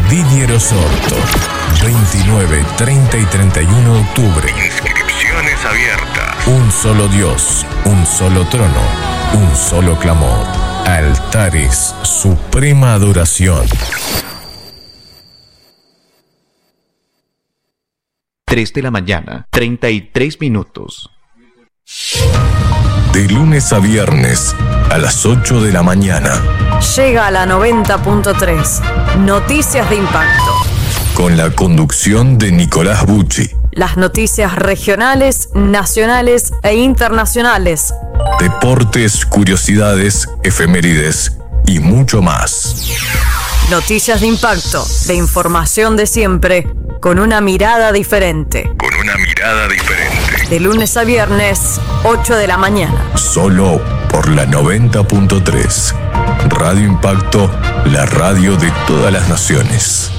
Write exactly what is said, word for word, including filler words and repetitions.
Didier Osorto. veintinueve, treinta y treinta y uno de octubre. Inscripciones abiertas. Un solo Dios, un solo trono, un solo clamor. Altares, suprema adoración. tres de la mañana, treinta y tres minutos. De lunes a viernes, a las ocho de la mañana. Llega a la noventa punto tres. Noticias de impacto. Con la conducción de Nicolás Bucci. Las noticias regionales, nacionales e internacionales. Deportes, curiosidades, efemérides y mucho más. Noticias de impacto, de información de siempre, con una mirada diferente. Con una mirada diferente. De lunes a viernes, ocho de la mañana. Solo por la noventa punto tres. Radio Impacto, la radio de todas las naciones.